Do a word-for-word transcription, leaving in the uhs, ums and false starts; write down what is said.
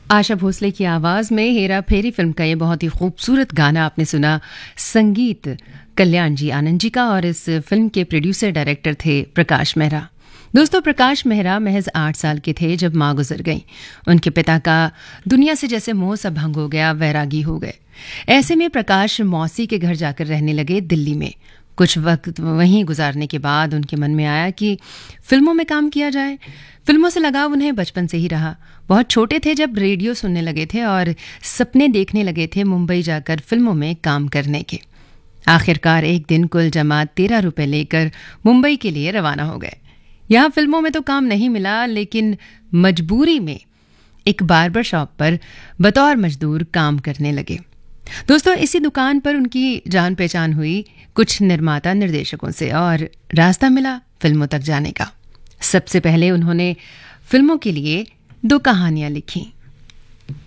आशा भोसले की आवाज में हेरा फेरी फिल्म का ये बहुत ही खूबसूरत गाना आपने सुना। संगीत कल्याण जी आनंद जी का, और इस फिल्म के प्रोड्यूसर डायरेक्टर थे प्रकाश मेहरा। दोस्तों, प्रकाश मेहरा महज आठ साल के थे जब मां गुजर गईं। उनके पिता का दुनिया से जैसे मोह सा भंग हो गया, वैरागी हो गए। ऐसे में प्रकाश मौसी के घर जाकर रहने लगे दिल्ली में। कुछ वक्त वहीं गुजारने के बाद उनके मन में आया कि फिल्मों में काम किया जाए। फिल्मों से लगाव उन्हें बचपन से ही रहा। बहुत छोटे थे जब रेडियो सुनने लगे थे और सपने देखने लगे थे मुंबई जाकर फिल्मों में काम करने के। आखिरकार एक दिन कुल जमा तेरह रुपए लेकर मुंबई के लिए रवाना हो गए। यहाँ फिल्मों में तो काम नहीं मिला, लेकिन मजबूरी में एक बार्बर शॉप पर बतौर मजदूर काम करने लगे। दोस्तों, इसी दुकान पर उनकी जान पहचान हुई कुछ निर्माता निर्देशकों से और रास्ता मिला फिल्मों तक जाने का। सबसे पहले उन्होंने फिल्मों के लिए दो कहानियां लिखी।